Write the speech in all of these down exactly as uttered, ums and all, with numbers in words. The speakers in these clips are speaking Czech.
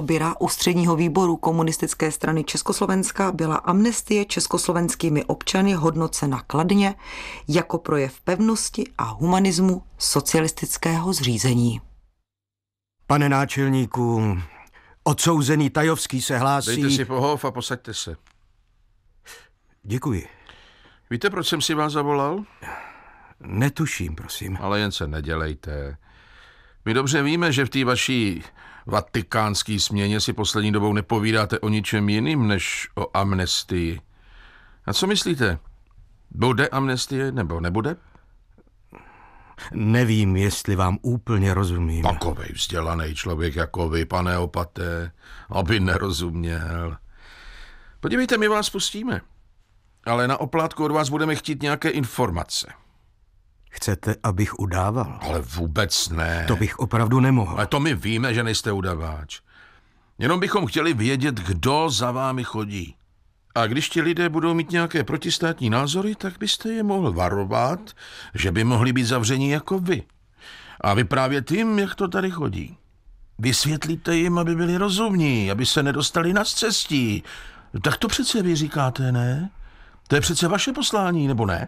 Byra, ústředního výboru Komunistické strany Československa, byla amnestie československými občany hodnocena kladně jako projev pevnosti a humanismu socialistického zřízení. Pane náčelníku, odsouzený Tajovský se hlásí... Dejte si pohov a posaďte se. Děkuji. Víte, proč jsem si vás zavolal? Netuším, prosím. Ale jen se nedělejte. My dobře víme, že v té vaší vatikánské směně si poslední dobou nepovídáte o ničem jiným než o amnestii. A co myslíte? Bude amnestie nebo nebude? Nevím, jestli vám úplně rozumím. Takovej vzdělaný člověk jako vy, pane opaté, aby nerozuměl. Podívejte, my vás pustíme. Ale na oplátku od vás budeme chtít nějaké informace. Chcete, abych udával? Ale vůbec ne. To bych opravdu nemohl. Ale to my víme, že nejste udavač. Jenom bychom chtěli vědět, kdo za vámi chodí. A když ti lidé budou mít nějaké protistátní názory, tak byste je mohl varovat, že by mohli být zavření jako vy. A vyprávět jim, jak to tady chodí. Vysvětlíte jim, aby byli rozumní, aby se nedostali na scestí. Tak to přece vy říkáte, ne? To je přece vaše poslání, nebo ne?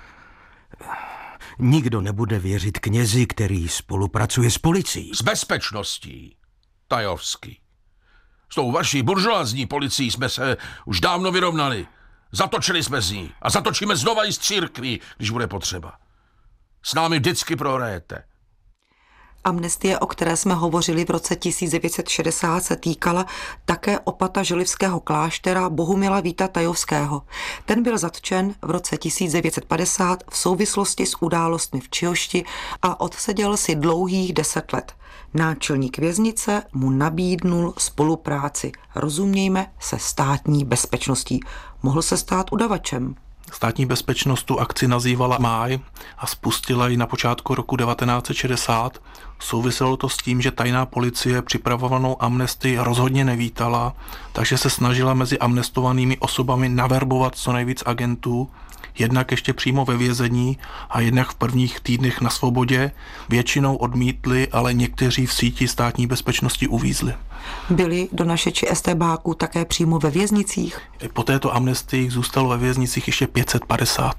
Nikdo nebude věřit knězi, který spolupracuje s policií. S bezpečností, Tajovský. S tou vaší buržoazní policií jsme se už dávno vyrovnali. Zatočili jsme z ní a zatočíme znova i z církví, když bude potřeba. S námi vždycky prohrajete. Amnestie, o které jsme hovořili v roce tisíc devět set šedesát, se týkala také opata želivského kláštera Bohumila Víta Tajovského. Ten byl zatčen v roce tisíc devět set padesát v souvislosti s událostmi v Čihošti a odseděl si dlouhých deset let. Náčelník věznice mu nabídnul spolupráci, rozumějme, se státní bezpečností. Mohl se stát udavačem. Státní bezpečnost tu akci nazývala Máj a spustila ji na počátku roku devatenáct set šedesát. Souviselo to s tím, že tajná policie připravovanou amnestii rozhodně nevítala, takže se snažila mezi amnestovanými osobami naverbovat co nejvíc agentů, jednak ještě přímo ve vězení a jednak v prvních týdnech na svobodě. Většinou odmítli, ale někteří v síti státní bezpečnosti uvízli. Byli donašeči estébáků také přímo ve věznicích? Po této amnestii zůstalo ve věznicích ještě pět set padesát.